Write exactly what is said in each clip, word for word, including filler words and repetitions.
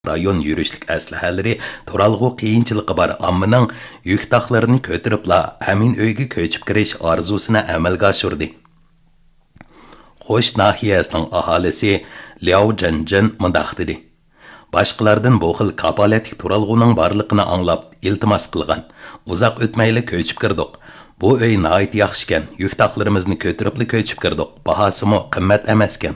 rayon yürüşlük əsləhələri turalğu qiyinçiliqi bar ammaning yük taqlarini ko'tiribla amin uyga ko'chib kirish orzusini amalga oshirdi. Xo'sh nahiyasining aholisi Liao Jinjin mundaq dedi. Boshqalardan bu xil kapolatlik turalg'uning borligini anglab iltimos qilgan. Uzoq o'tmayli ko'chib kirdik. Bu uy nihoyat yaxshi ekan. Yük taqlarimizni ko'tiribli ko'chib kirdik. Bahosimi qimmat emas ekan.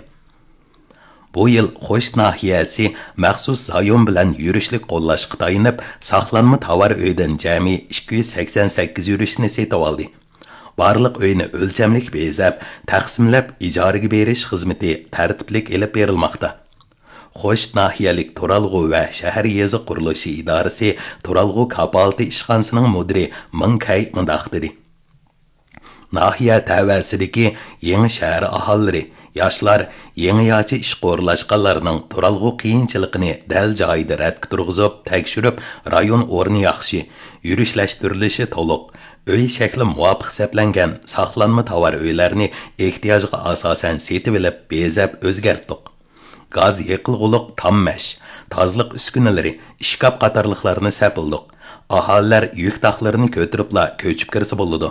Bu yıl Xo'sh nahiyasi maxsus zayon bilan yurishlik qo'llashga tayinib, saqlanma tovar uydan jami ikki yuz sakson sakkiz yurishni setib oldi. Barliq uyni o'lchamlik bezab, taqsimlab ijaraga berish xizmati tartiblik elib berilmoqda. Xo'sh nahiyalik Turalg'u va shahar yezi qurilishi idorasi Turalg'u kapalti ishxonasining mudiri Minkay mundaq dedi. Nahiya tavasidagi yangi shahar aholilari yoshlar yangi yochi ish qo'rlashganlarning turalg'u qiyinchiligini dal joyida radga turg'izib, tekshirib, rayon o'rni yaxshi, yurishlashtirilishi to'liq, uy shakli muvofiq hisoblangan saqlanma tovar uylarni ehtiyojga asosan setib olib, bezab o'zgartdik. Gaz yiqilg'uliq tammash, tozliq uskunalari, ishkab qatorliqlarni sapildik. Aholilar yuk taqlarini ko'tiribla ko'chib kirsa bo'ladi.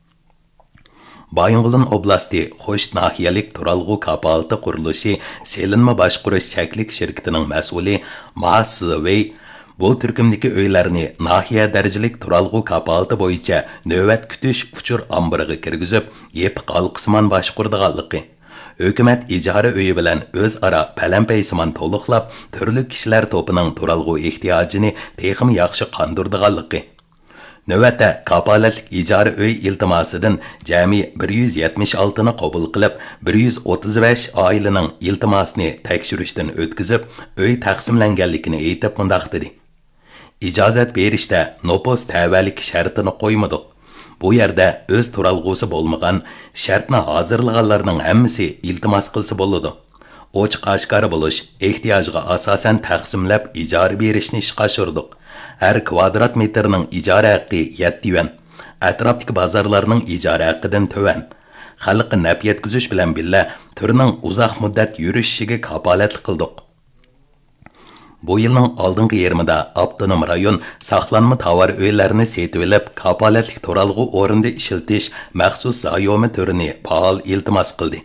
Bayınğılın oblasti Xo'sh nahiyalik Turalg'u kapalti qurilishi selinma boshqarish shaklik shirkatining mas'uli Ma Sivey bu turkumdagi uylarni nahiya darajalik Turalg'u kapalti bo'yicha navbat kutish uchur ombiriga kirgizib, yepiq alqismon boshqardiganligi. Hukumat ijara uyi bilan o'zaro palampaysimon to'liqlab, turli kishilar to'pining Turalg'u ehtiyojini texim yaxshi qondirdiganligi. Növətdə kapalatlik ijara uy iltimosidan jami bir yuz yetmish olti ni qabul qilib, bir yuz o'ttiz besh oilaning iltimosini tekshirishdan o'tkazib, uy taqsimlanganligini aytib mundaq dedi. İcazat berishda nopos tavallik shartini qo'ymadik. Bu yerda o'z turalg'usi bo'lmagan, shartni hozirlaganlarning hammasi iltimos qilsa bo'ladi. Ochiq oshkora bo'lish, ehtiyojga asosan taqsimlab ijara berishni ishga oshirdik. Her kvadrat metrinin ijara haqqi yetti yuan. Atrofdagi bozorlarning ijara haqqidan tuvan. Xalqqa naf yetkazish bilan billa turning uzoq muddat yurishiga kapolatlik qildik. Bu yilning oldingi yarmida avtonom rayon saqlanma tovar uylarini setib olib, kapolatlik turalg'u o'rinda ishiltish maxsus zayomi turini faol iltimos qildi.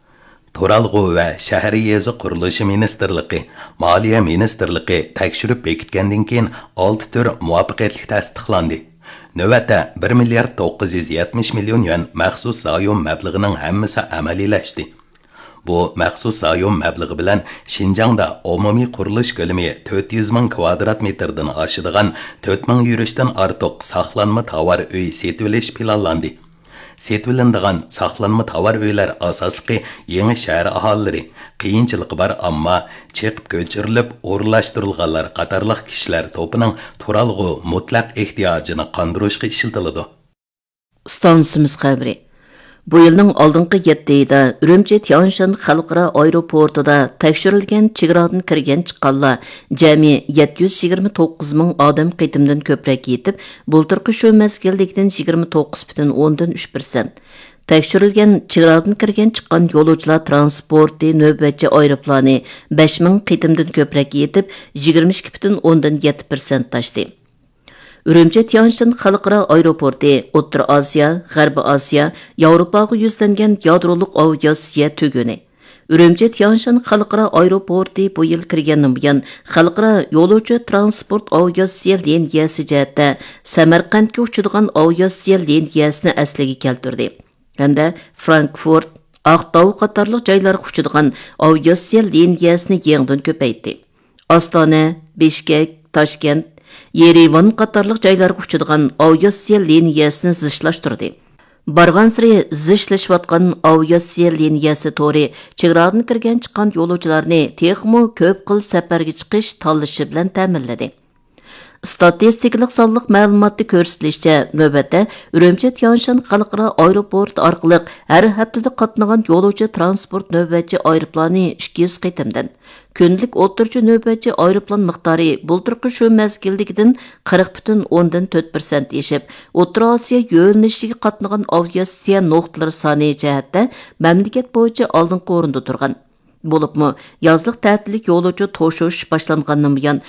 Turalg'u va shahar yezi qurilishi ministerligi, Moliya ministerligi tekshirib bekitgandan keyin olti tur muvaffaqiyatli tasdiqlandi. Navbatda bir milliard to'qqiz yuz yetmish million yuan maxsus zayon mablag'ining hammasi amaliylashdi. Bu maxsus zayon mablag'i bilan Xinjiangda umumiy qurilish ko'lami to'rt yuz ming kvadrat metrdan oshadigan to'rt ming yurishdan ortiq saqlanma tovar uy setib olish planlandi. Setvilindigan saqlanma tovar uylar asosliqi yangi shahar aholilari, qiyinchiligi bor ammo chiqib ko'chirilib o'rlashtirilganlar qatorliq kishilar to'pining turalg'u mutlaq ehtiyojini qondirishga ishlatiladi. Stansimiz xabari. Bu yilning oldingi yetti oyida Urumchi Tianshan xalqaro aeroportida tekshirilgan chegaradan kirgan chiqqanlar jami yetti yuz yigirma to'qqiz ming odam qitimdan ko'proq yetib, bulturqi shu mezgillikdan yigirma to'qqiz butun o'ndan uch persent. Tekshirilgan chegaradan kirgan chiqqan yo'lovchilar transporti navbatchi aeroplani besh ming qitimdan ko'proq yetib, yigirma ikki butun o'ndan yetti persent tashdi. Urumchi Tianshan xalqaro aeroporti O'rta Osiyo, G'arbiy Osiyo, Yevropaga yuzlangan yadroliq aviatsiya tuguni. Urumchi Tianshan xalqaro aeroporti bu yil kirgandan buyon xalqaro yo'lovchi transport aviatsiya liniyasi jihatda Samarqandga uchadigan aviatsiya liniyasini asliga keltirdi. Hamda Frankfurt, Aqtau qatorliq joylarga uchadigan aviatsiya liniyasini yangidan ko'paytirdi. Ostona, Bishkek, Toshkent, Yerevan qatorliq joylarga uchadigan aviatsiya liniyasini zishlashtirdi. Barg'ansiri zishlashayotgan aviatsiya liniyasi to'ri chegaradan kirgan chiqqan yo'lovchilarni texmo ko'p qil safarga chiqish tanlashi bilan ta'minladi. Statistiklik sonliq ma'lumotda ko'rsatilishicha, navbatda Urumchi Tianshan xalqaro aeroport orqali har haftada qatnagan yo'lovchi transport navbatchi aeroplani ikki yuz qitimdan, kunlik o'rtacha navbatchi aeroplan miqdori bulturqi shu mezgildagidan qirq butun o'ndan to'rt persent eshib, O'rta Osiyo yo'nalishiga qatnagan aviatsiya nuqtalari soni jihatda mamlakat bo'yicha oldingi o'rinda turgan. Bo'libmi, yazlıq tətillik yo'lovchi to'shish boshlangandan buyon